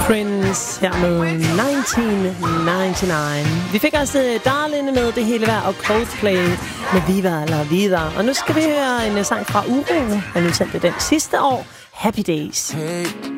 Prince her med 1999. Vi fik også Darlene med Det hele værd og Coldplay med Viva la Vida. Og nu skal vi høre en sang fra Uro, han udsendte den sidste år, Happy Days. Hey,